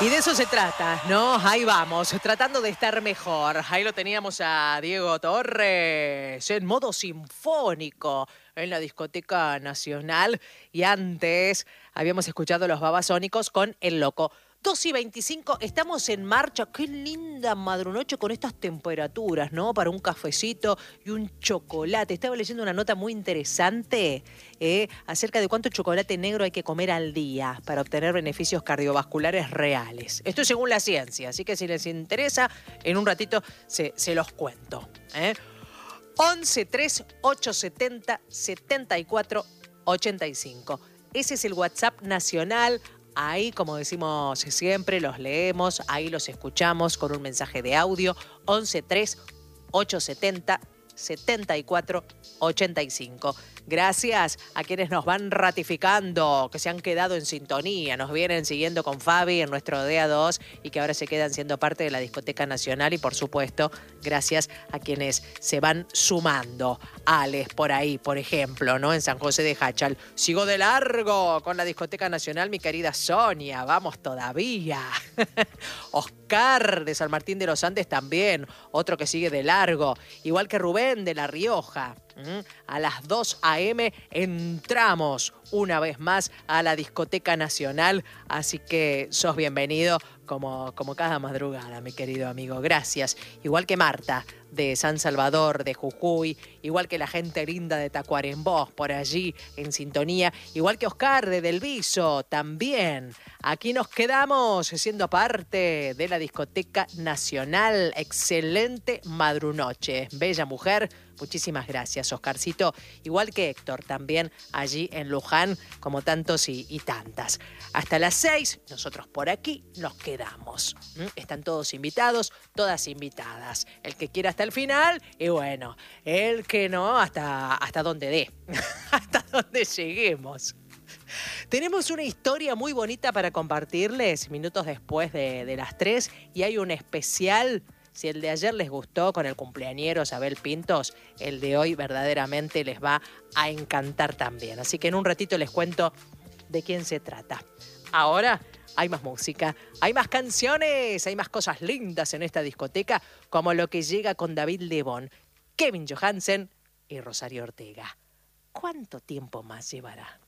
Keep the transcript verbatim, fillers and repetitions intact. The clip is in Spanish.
Y de eso se trata, ¿no? Ahí vamos, tratando de estar mejor. Ahí lo teníamos a Diego Torres en modo sinfónico en la Discoteca Nacional. Y antes habíamos escuchado los Babasónicos con El Loco. dos y veinticinco, estamos en marcha. Qué linda madrunoche con estas temperaturas, ¿no? Para un cafecito y un chocolate. Estaba leyendo una nota muy interesante eh, acerca de cuánto chocolate negro hay que comer al día para obtener beneficios cardiovasculares reales. Esto es según la ciencia, así que si les interesa, en un ratito se, se los cuento. ¿eh? once tres ocho setenta setenta y cuatro ochenta y cinco. Ese es el WhatsApp nacional. Ahí, como decimos siempre, los leemos, ahí los escuchamos con un mensaje de audio. once tres ocho setenta setenta y cuatro ochenta y cinco. Gracias a quienes nos van ratificando, que se han quedado en sintonía, nos vienen siguiendo con Fabi en nuestro D A dos y que ahora se quedan siendo parte de la Discoteca Nacional. Y por supuesto, gracias a quienes se van sumando. Alex, por ahí, por ejemplo, ¿no? En San José de Hachal. Sigo de largo con la Discoteca Nacional, mi querida Sonia. Vamos todavía. Oscar de San Martín de los Andes también, otro que sigue de largo. Igual que Rubén de La Rioja. A las dos a eme entramos una vez más a la Discoteca Nacional, así que sos bienvenido como, como cada madrugada, mi querido amigo. Gracias. Igual que Marta de San Salvador, de Jujuy, igual que la gente linda de Tacuarembó, por allí en sintonía, igual que Oscar de Del Viso, también. Aquí nos quedamos siendo parte de la Discoteca Nacional. Excelente madrunoche. Bella mujer. Muchísimas gracias, Oscarcito. Igual que Héctor, también allí en Luján, como tantos y, y tantas. Hasta las seis, nosotros por aquí nos quedamos. ¿Mm? Están todos invitados, todas invitadas. El que quiera hasta el final, y bueno, el que no, hasta, hasta donde dé. Hasta donde lleguemos. Tenemos una historia muy bonita para compartirles minutos después de, de las tres, y hay un especial. Si el de ayer les gustó con el cumpleañero Abel Pintos, el de hoy verdaderamente les va a encantar también. Así que en un ratito les cuento de quién se trata. Ahora hay más música, hay más canciones, hay más cosas lindas en esta discoteca, como lo que llega con David Lebón, Kevin Johansen y Rosario Ortega. ¿Cuánto tiempo más llevará?